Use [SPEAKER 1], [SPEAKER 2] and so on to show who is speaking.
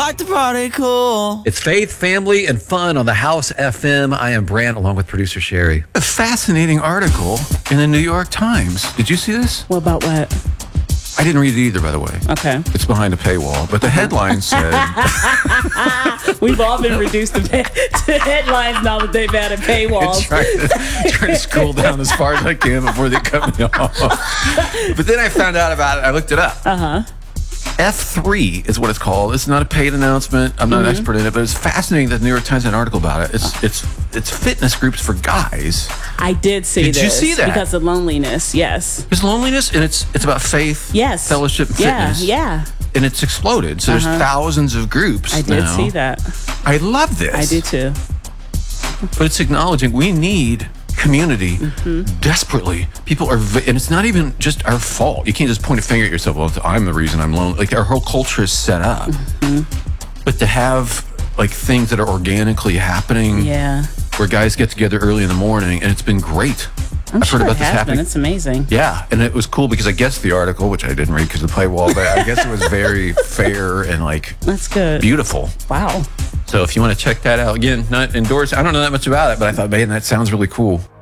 [SPEAKER 1] like to party cool.
[SPEAKER 2] It's faith, family, and fun on the House FM. I am Brant, along with producer Sherry.
[SPEAKER 1] A fascinating article in the New York Times. Did you see this?
[SPEAKER 3] What about what?
[SPEAKER 1] I didn't read it either, by the way.
[SPEAKER 3] Okay.
[SPEAKER 1] It's behind a paywall. But the headline said...
[SPEAKER 3] We've all been reduced to headlines now that they've added paywalls.
[SPEAKER 1] trying to scroll down as far as I can before they cut me off. But then I found out about it. I looked it up. F3 is what it's called. It's not a paid announcement. I'm not an expert in it, but it's fascinating that the New York Times had an article about it. It's fitness groups for guys.
[SPEAKER 3] I did see this.
[SPEAKER 1] Did you see that?
[SPEAKER 3] Because of loneliness, yes.
[SPEAKER 1] There's loneliness, and it's about faith,
[SPEAKER 3] yes,
[SPEAKER 1] fellowship, and fitness.
[SPEAKER 3] Yeah.
[SPEAKER 1] And it's exploded. So there's thousands of groups
[SPEAKER 3] I did see that.
[SPEAKER 1] I love this.
[SPEAKER 3] I do too.
[SPEAKER 1] But it's acknowledging we need community desperately. People are, and it's not even just our fault. You can't just point a finger at yourself. Well, I'm the reason I'm lonely. Like, our whole culture is set up. But to have like things that are organically happening, where guys get together early in the morning, and it's been great.
[SPEAKER 3] I've
[SPEAKER 1] heard about this happening.
[SPEAKER 3] It's amazing.
[SPEAKER 1] Yeah, and it was cool because I guess the article, which I didn't read because of the paywall, but I guess it was very fair and like
[SPEAKER 3] that's good,
[SPEAKER 1] beautiful.
[SPEAKER 3] Wow.
[SPEAKER 1] So if you want to check that out, again, not endorsed. I don't know that much about it, but I thought, man, that sounds really cool.